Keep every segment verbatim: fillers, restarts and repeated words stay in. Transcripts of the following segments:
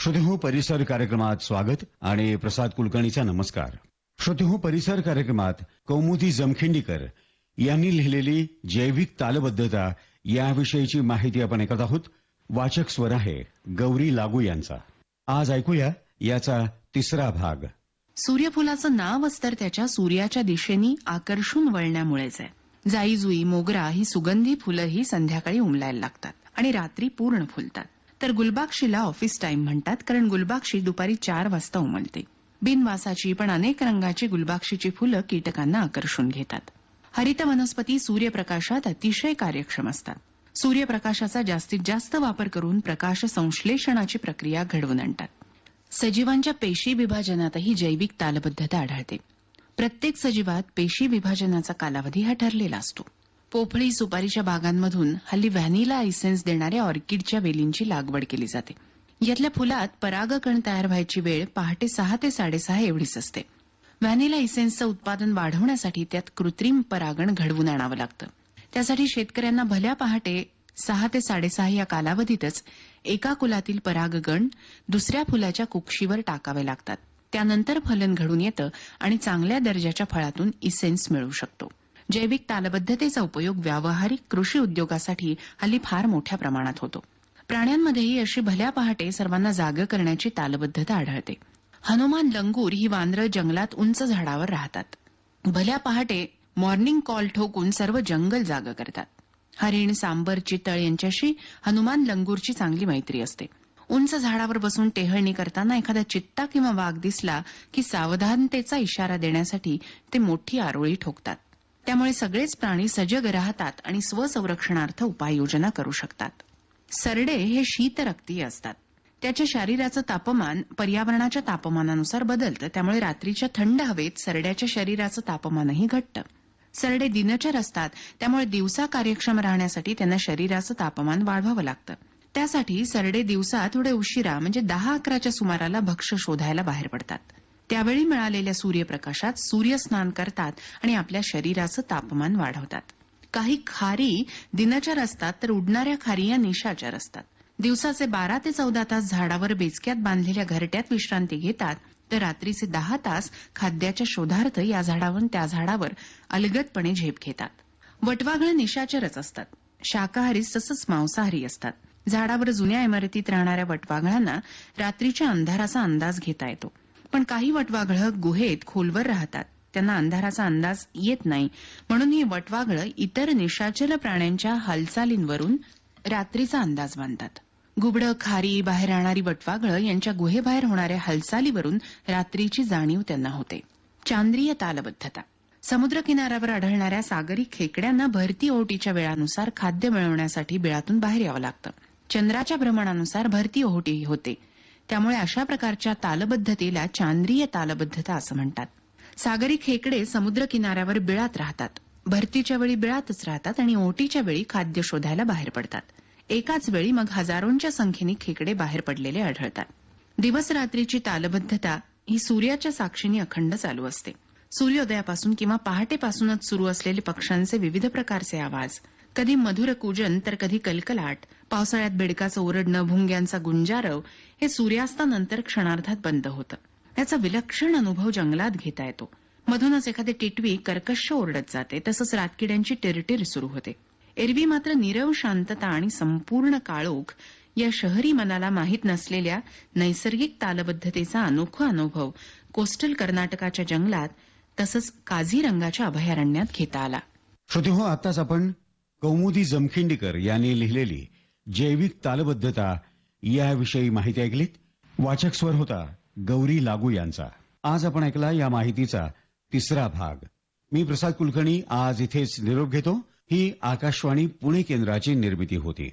श्रोतेहो परिसर कार्यक्रमात स्वागत आणि प्रसाद कुलकर्णीचा नमस्कार. श्रोतेहो परिसर कार्यक्रमात कौमुदी जमखिंडीकर यांनी लिहिलेली जैविक तालबद्धता याविषयीची माहिती आपण ऐकत आहोत. वाचक स्वर आहे गौरी लागू यांचा. आज ऐकूया याचा तिसरा भाग. सूर्यफुलाचं नावच तर त्याच्या सूर्याच्या दिशेने आकर्षून वळण्यामुळेच आहे. जाई जुई मोगरा ही सुगंधी फुलंही संध्याकाळी उमलायला लागतात आणि रात्री पूर्ण फुलतात. तर गुलबाक्षीला ऑफिस टाइम म्हणतात, कारण गुलबाक्षी दुपारी चार वाजता उमलते. बिनवासाची पण अनेक रंगाची गुलबाक्षीची फुलं कीटकांना आकर्षून घेतात. हरित वनस्पती सूर्यप्रकाशात अतिशय कार्यक्षम असतात. सूर्यप्रकाशाचा जास्तीत जास्त वापर करून प्रकाश संश्लेषणाची प्रक्रिया घडवून आणतात. सजीवांच्या पेशी विभाजनातही जैविक तालबद्धता आढळते. प्रत्येक सजीवात पेशी विभाजनाचा कालावधी हा ठरलेला असतो. पोफळी सुपारीच्या बागांमधून हल्ली व्हॅनिला इसेन्स देणाऱ्या ऑर्किडच्या वेलींची लागवड केली जाते. यातल्या फुलात परागकण तयार व्हायची वेळ पहाटे सहा ते साडेसहा एवढीच असते. व्हॅनिला इसेन्सचं उत्पादन वाढवण्यासाठी त्यात कृत्रिम परागण घडवून आणावं लागतं. त्यासाठी शेतकऱ्यांना भल्या पहाटे सहा ते साडेसहा या कालावधीतच एका कुलातील परागगण दुसऱ्या फुलाच्या कुक्षीवर टाकावे लागतात. त्यानंतर फलन घडून येतं आणि चांगल्या दर्जाच्या फळातून इसेन्स मिळू शकतो. जैविक तालबद्धतेचा उपयोग व्यावहारिक कृषी उद्योगासाठी हल्ली फार मोठ्या प्रमाणात होतो. प्राण्यांमध्येही अशी भल्या पहाटे सर्वांना जागं करण्याची तालबद्धता आढळते. हनुमान लंगूर ही वानरं जंगलात उंच झाडावर राहतात. भल्या पहाटे मॉर्निंग कॉल ठोकून सर्व जंगल जागं करतात. हरिण, सांबर, चितळ यांच्याशी हनुमान लंगूरची चांगली मैत्री असते. उंच झाडावर बसून टेहळणी करताना एखादा चित्ता किंवा वाघ दिसला की सावधानतेचा इशारा देण्यासाठी ते मोठी आरोळी ठोकतात. त्यामुळे सगळेच प्राणी सजग राहतात आणि स्वसंरक्षणार्थ उपाययोजना करू शकतात. सरडे हे शीतरक्तीय असतात. त्याच्या शरीराचं तापमान पर्यावरणाच्या तापमानानुसार बदलतं. त्यामुळे रात्रीच्या थंड हवेत सरड्याच्या शरीराचं तापमानही घटतं. सरडे दिनचर असतात. त्यामुळे दिवसा कार्यक्षम राहण्यासाठी त्यांना शरीराचं तापमान वाढवावं लागतं. त्यासाठी सरडे दिवसा थोडे उशिरा म्हणजे दहा अकराच्या सुमाराला भक्ष्य शोधायला बाहेर पडतात. त्यावेळी मिळालेल्या सूर्यप्रकाशात सूर्यस्नान करतात आणि आपल्या शरीराचं तापमान वाढवतात. काही खारी दिनचर असतात तर उडणाऱ्या खारी या निशाचर असतात. दिवसाचे बारा ते चौदा तास झाडावर बेचक्यात बांधलेल्या घरट्यात विश्रांती घेतात, तर रात्रीचे दहा तास खाद्याच्या शोधार्थ या झाडावर त्या झाडावर अलगदपणे झेप घेतात. वटवाघळं निशाचरच असतात. शाकाहारी तसंच मांसाहारी असतात. झाडावर जुन्या इमारतीत राहणाऱ्या वटवाघळांना रात्रीच्या अंधाराचा अंदाज घेता येतो. पण काही वटवाघळं गुहेत खोलवर राहतात. त्यांना अंधाराचा अंदाज येत नाही, म्हणून ही वटवाघळं इतर निशाचर प्राण्यांच्या हालचालींवरून रात्रीचा अंदाज बांधतात. घुबडं, खारी, बाहेर राहणारी वटवाघळं यांच्या गुहेबाहेर होणाऱ्या हालचालीवरून रात्रीची जाणीव त्यांना होते. चांद्रीय तालबद्धता. समुद्रकिनाऱ्यावर आढळणाऱ्या सागरी खेकड्यांना भरती ओहोटीच्या वेळानुसार खाद्य मिळवण्यासाठी बिळातून बाहेर यावं लागतं. चंद्राच्या भ्रमणानुसार भरती ओहोटी होते. त्यामुळे अशा प्रकारच्या तालबद्धतेला चांद्रीय तालबद्धता असं म्हणतात. सागरी खेकडे समुद्र किनाऱ्यावर बिळात राहतात. भरतीच्या वेळी बिळातच राहतात आणि ओहोटीच्या वेळी खाद्य शोधायला बाहेर पडतात. एकाच वेळी मग हजारोंच्या संख्येने खेकडे बाहेर पडलेले आढळतात. दिवस रात्रीची तालबद्धता ही सूर्याच्या साक्षीने अखंड चालू असते. सूर्योदयापासून किंवा पहाटेपासूनच सुरू असलेले पक्ष्यांचे विविध प्रकारचे आवाज, कधी मधुर कूजन तर कधी कलकलाट, पावसाळ्यात बेडकाचं ओरडणं, भुंग्यांचा गुंजारव हे सूर्यास्तानंतर क्षणार्धात बंद होतं. याचा विलक्षण अनुभव जंगलात घेता येतो. मधूनच एखादी टिटवी कर्कश ओरडत जाते, तसंच रातकिड्यांची टिरटिर सुरू होते. एरवी मात्र नीरव शांतता आणि संपूर्ण काळोख या शहरी मनाला माहीत नसलेल्या नैसर्गिक तालबद्धतेचा अनोखा अनुभव कोस्टल कर्नाटकाच्या जंगलात तसंच काझीरंगाच्या अभयारण्यात घेता आला. श्रोतेहो, आताच आपण कौमुदी जमखिंडीकर यांनी लिहिलेली जैविक तालबद्धता याविषयी माहिती ऐकलीत. वाचक स्वर होता गौरी लागू यांचा. आज आपण ऐकला या माहितीचा तिसरा भाग. मी प्रसाद कुलकर्णी आज इथेच निरोप घेतो. ही आकाशवाणी पुणे केंद्राची निर्मिती होती.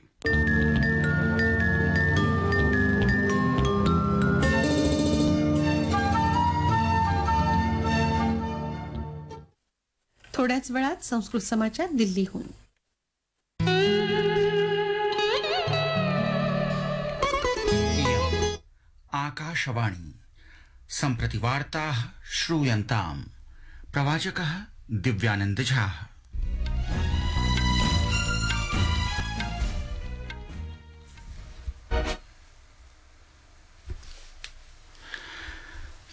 थोड्याच वेळात संस्कृत समाचार दिल्लीहून. आकाशवाणी. सम्प्रति वार्ताः श्रूयन्ताम्. प्रवाचकः दिव्यानंद झा.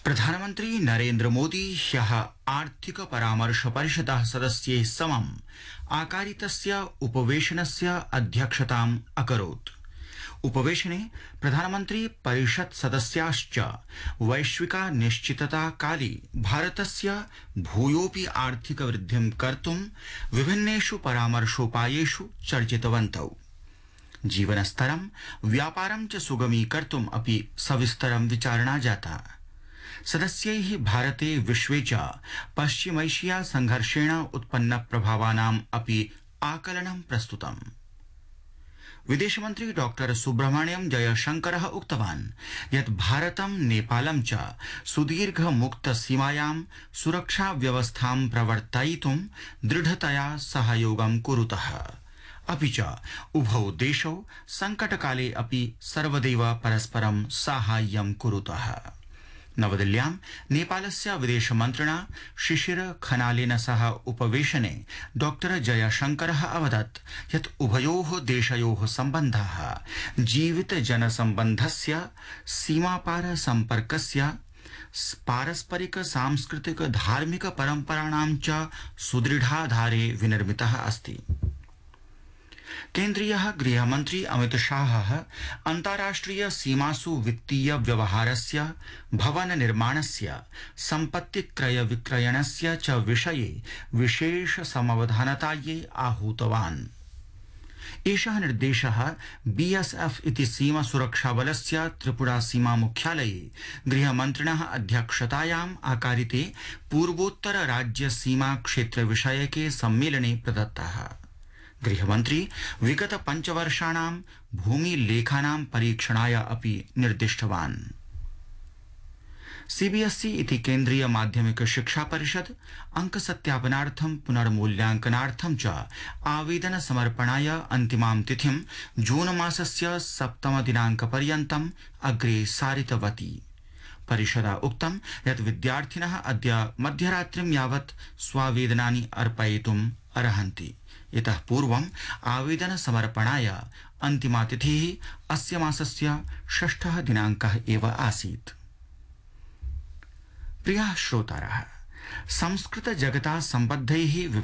प्रधानमन्त्री नरेन्द्र मोदी ह्यः आर्थिक परामर्श परिषदः सदस्यैः समम् आकारितस्य उपवेशनस्य अध्यक्षताम् अकरोत्। उपवेशने प्रधानमन्त्री परिषत् सदस्याश्च वैश्विका निश्चितता काले भारतस्य भूयोऽपि आर्थिक वृद्धिं कर्तुं विभिन्नेषु परामर्शोपायेषु चर्चितवन्तौ। जीवनस्तरं व्यापारं च सुगमीकर्तुम् अपि सविस्तरं विचारणा जाता। सदस्यैः भारते विश्वे च पश्चिमैशिया संघर्षेण उत्पन्न प्रभावानाम् अपि आकलनं प्रस्तुतम्। विदेशमन्त्री डॉक्टर सुब्रह्मण्यम जयशंकरः उक्तवान् यत् भारतं नेपालं च सुदीर्घ मुक्त सीमायां सुरक्षा व्यवस्थां प्रवर्तयितुं दृढतया सहयोगं कुरुतः। अपि च उभौ देशौ संकटकाले अपि सर्वदैव परस्परं साहाय्यं कुरुतः। नवदिल्ल्यां नेपालस्य विदेशमन्त्रिणा शिशिर खनालेन सह उपवेशने डॉक्टर जयशंकरः अवदत् यत् उभयोः देशयोः सम्बन्धाः जीवित जनसम्बन्धस्य सीमापार सम्पर्कस्य पारस्परिक सांस्कृतिक धार्मिक परम्पराणां च सुदृढाधारे विनिर्मितः अस्ति। केन्द्रीयः गृहमन्त्री अमित शाहः अन्ताराष्ट्रिय सीमासु वित्तीय व्यवहारस्य भवन निर्माणस्य सम्पत्ति क्रय विक्रयणस्य च विषये विशेष समवधानतायै आहूतवान्। एषः निर्देशः बीएसएफ इति सीमा सुरक्षा बलस्य त्रिपुरा सीमा मुख्यालये गृहमन्त्रिणः अध्यक्षतायाम् आकारिते पूर्वोत्तर राज्य सीमा क्षेत्र विषयके सम्मेलने प्रदत्तः। गृहमन्त्री विगत पञ्चवर्षाणां भूमिलेखानां परीक्षणाय अपि निर्दिष्टवान्। सीबीएसई इति केन्द्रीय माध्यमिक शिक्षा परिषद अंकसत्यापनार्थं पुनर्मूल्यांकनार्थं च आवेदन समर्पणाय अन्तिमां तिथिं जून मासस्य सप्तम दिनाङ्कपर्यन्तम् अग्रे सारितवती। परिषदा उक्तं यत् विद्यार्थिनः अद्य मध्यरात्रिं यावत् स्वावेदनानि अर्पयितुम् अर्हन्ति। इतः पूर्वम् आवेदन समर्पणाय अन्तिमा तिथिः अस्य मासस्य षष्ठः दिनाङ्कः एव आसीत्। प्रियाः श्रोतारः, संस्कृत जगता सम्बद्धैः